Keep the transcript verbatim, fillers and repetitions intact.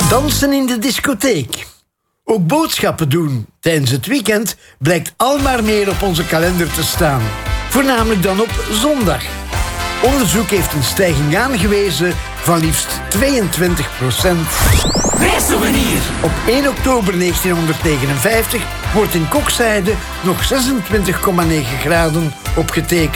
Dansen in de discotheek. Ook boodschappen doen tijdens het weekend blijkt al maar meer op onze kalender te staan. Voornamelijk dan op zondag. Onderzoek heeft een stijging aangewezen van liefst tweeëntwintig procent. Reissouvenir. Op één oktober negentienhonderdnegenenvijftig wordt in Kokzijde nog zesentwintig komma negen graden opgetekend.